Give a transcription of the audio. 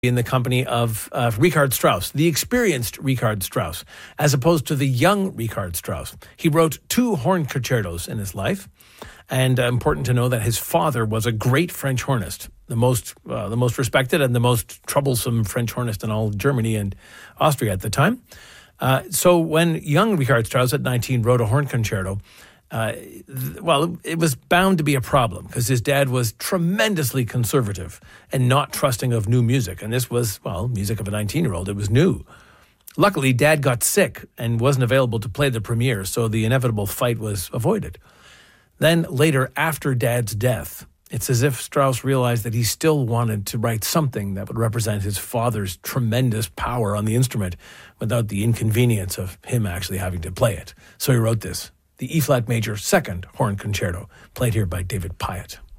in the company of Richard Strauss, the experienced Richard Strauss, as opposed to the young Richard Strauss. He wrote 2 horn concertos in his life, and important to know that his father was a great French hornist, the most respected and the most troublesome French hornist in all Germany and Austria at the time. So when young Richard Strauss at 19 wrote a horn concerto, it was bound to be a problem because his dad was tremendously conservative and not trusting of new music. And this was, music of a 19-year-old. It was new. Luckily, Dad got sick and wasn't available to play the premiere, so the inevitable fight was avoided. Then later, after Dad's death, it's as if Strauss realized that he still wanted to write something that would represent his father's tremendous power on the instrument without the inconvenience of him actually having to play it. So he wrote this, the E-flat major second horn concerto, played here by David Pyatt.